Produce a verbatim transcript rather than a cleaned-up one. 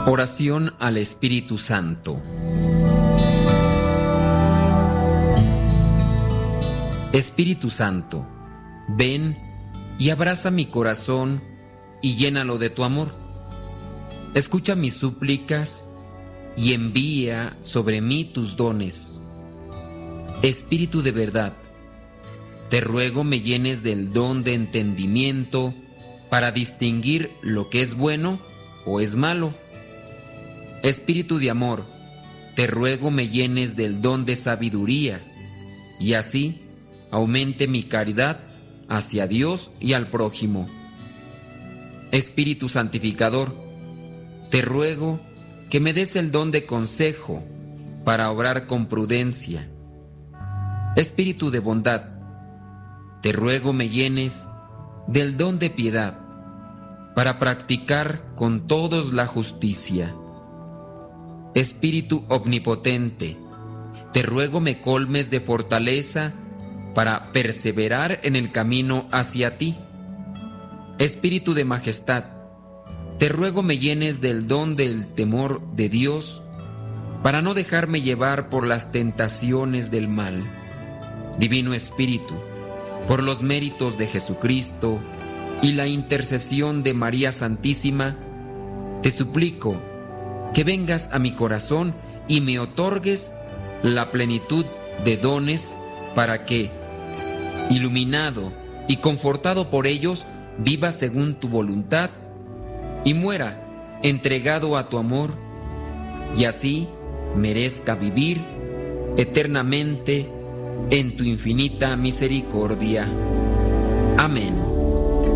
Oración al Espíritu Santo. Espíritu Santo, ven y abraza mi corazón y llénalo de tu amor. Escucha mis súplicas y envía sobre mí tus dones. Espíritu de verdad, te ruego me llenes del don de entendimiento para distinguir lo que es bueno o es malo. Espíritu de amor, te ruego me llenes del don de sabiduría y así aumente mi caridad hacia Dios y al prójimo. Espíritu santificador, te ruego que me des el don de consejo para obrar con prudencia. Espíritu de bondad, te ruego me llenes del don de piedad para practicar con todos la justicia. Espíritu omnipotente, te ruego me colmes de fortaleza para perseverar en el camino hacia ti. Espíritu de majestad, te ruego me llenes del don del temor de Dios para no dejarme llevar por las tentaciones del mal. Divino Espíritu, por los méritos de Jesucristo y la intercesión de María Santísima, te suplico que vengas a mi corazón y me otorgues la plenitud de dones para que, iluminado y confortado por ellos, viva según tu voluntad y muera entregado a tu amor, y así merezca vivir eternamente en tu infinita misericordia. Amén.